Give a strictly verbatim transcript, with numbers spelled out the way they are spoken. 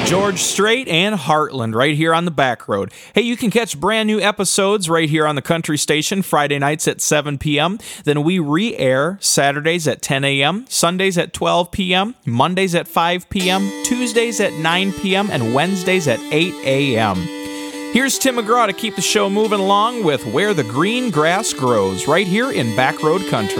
George Strait and Heartland right here on the Back Road. Hey, you can catch brand new episodes right here on the Country Station Friday nights at seven p.m. Then we re-air Saturdays at ten a.m., Sundays at twelve p.m., Mondays at five p.m., Tuesdays at nine p.m., and Wednesdays at eight a.m. Here's Tim McGraw to keep the show moving along with Where the Green Grass Grows right here in Back Road Country.